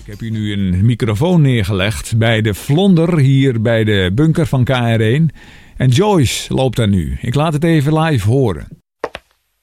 Ik heb hier nu een microfoon neergelegd bij de Vlonder hier bij de bunker van KR1. En Joyce loopt daar nu. Ik laat het even live horen.